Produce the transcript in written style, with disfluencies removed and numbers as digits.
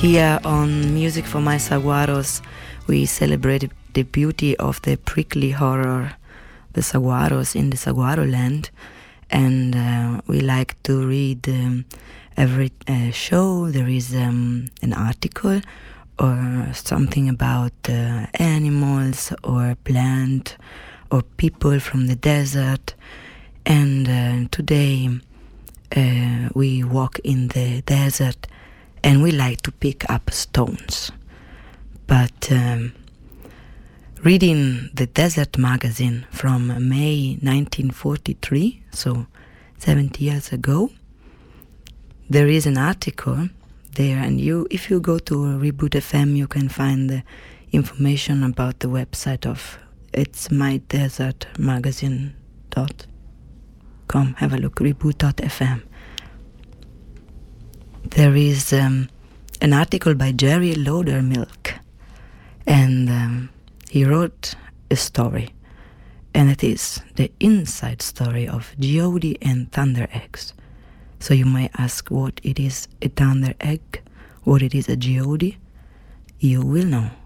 Here on Music for My Saguaros, we celebrate the beauty of the prickly horror, the saguaros in the saguaro land, and we like to read every show. There is an article or something about animals or plant or people from the desert, and today we walk in the desert and we like to pick up stones. But reading the Desert magazine from May 1943, so 70 years ago, there is an article there, and if you go to Reboot FM, you can find the information about the website of it's mydesertmagazine.com. Have a look, reboot.fm. There is an article by Jerry Laudermilk, and he wrote a story, and it is the inside story of Geode and Thunder Eggs. So you may ask what it is a thunder egg, what it is a geode. You will know.